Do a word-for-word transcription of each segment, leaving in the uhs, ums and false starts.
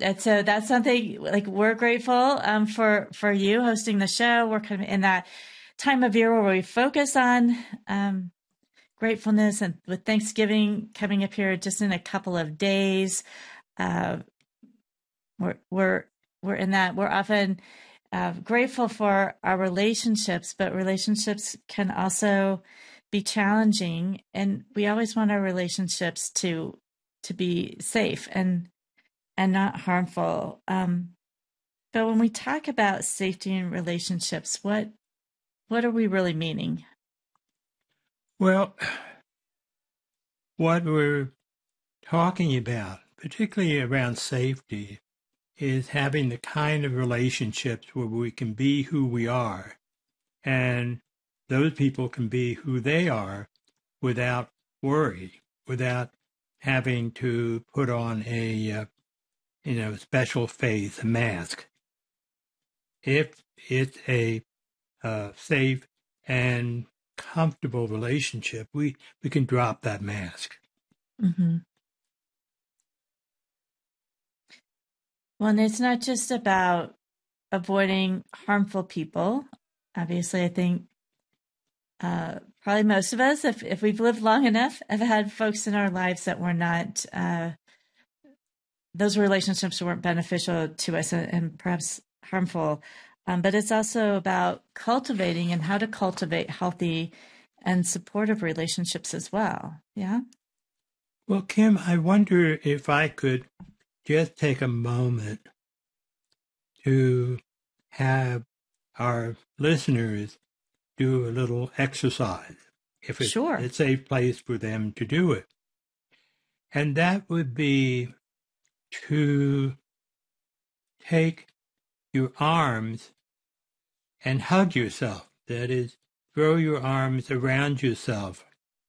And so that's something like we're grateful um, for for you hosting the show. We're kind of in that time of year where we focus on um, gratefulness, and with Thanksgiving coming up here just in a couple of days, uh, we're we're we're in that. We're often uh, grateful for our relationships, but relationships can also be challenging, and we always want our relationships to to be safe and and not harmful. Um, but when we talk about safety in relationships, what what are we really meaning? Well, what we're talking about, particularly around safety, is having the kind of relationships where we can be who we are, and those people can be who they are without worry, without having to put on a uh, you know special face, a mask. If it's a uh, safe and comfortable relationship, we, we can drop that mask. Mm-hmm. Well, and it's not just about avoiding harmful people. Obviously, I think uh, probably most of us, if, if we've lived long enough, have had folks in our lives that were not, uh, those relationships weren't beneficial to us and, and perhaps harmful. Um, but it's also about cultivating and how to cultivate healthy and supportive relationships as well. Yeah. Well, Kim, I wonder if I could just take a moment to have our listeners do a little exercise, if it's Sure. a safe place for them to do it. And that would be to take your arms and hug yourself. That is, throw your arms around yourself.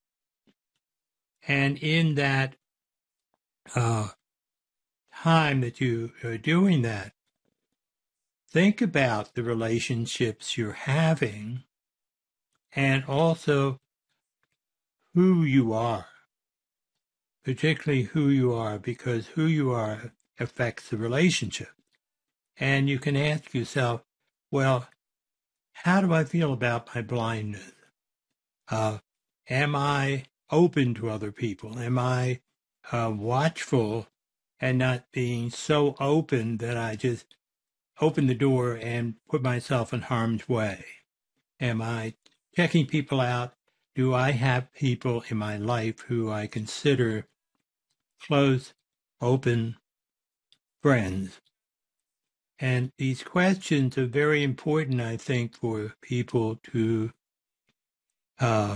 And in that uh, time that you are doing that, think about the relationships you're having and also who you are, particularly who you are, because who you are affects the relationship. And you can ask yourself, well, how do I feel about my blindness? Uh, am I open to other people? Am I uh, watchful and not being so open that I just open the door and put myself in harm's way? Am I checking people out? Do I have people in my life who I consider close, open friends? And these questions are very important, I think, for people to uh,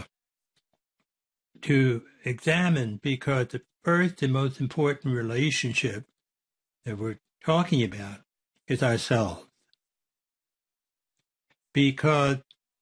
to examine, because the first and most important relationship that we're talking about is ourselves. Because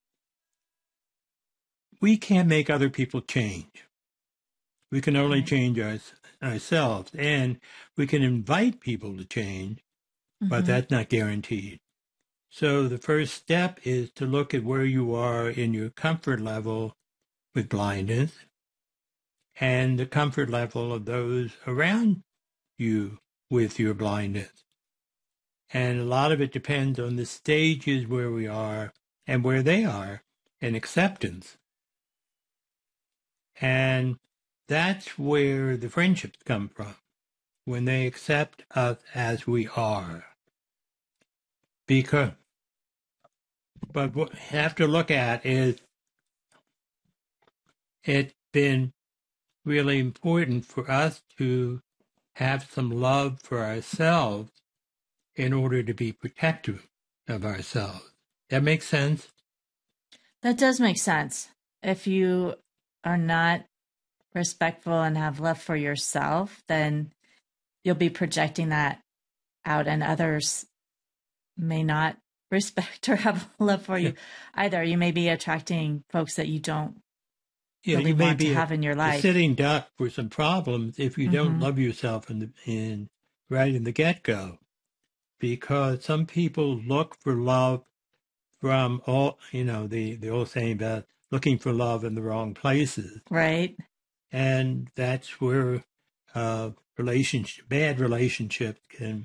we can't make other people change. We can only change our, ourselves, and we can invite people to change, mm-hmm. but that's not guaranteed. So the first step is to look at where you are in your comfort level with blindness and the comfort level of those around you with your blindness. And a lot of it depends on the stages where we are and where they are in acceptance. And that's where the friendships come from, when they accept us as we are. Because, but what we have to look at is it's been really important for us to have some love for ourselves in order to be protective of ourselves. That makes sense? That does make sense. If you are not respectful and have love for yourself, then you'll be projecting that out, and others may not respect or have love for you either. You may be attracting folks that you don't yeah, really you may want be to a, have in your life. A sitting duck for some problems if you mm-hmm. don't love yourself in, the, in right in the get-go. Because some people look for love from all, you know, the, the old saying about looking for love in the wrong places. Right. And that's where uh, relationship, bad relationships can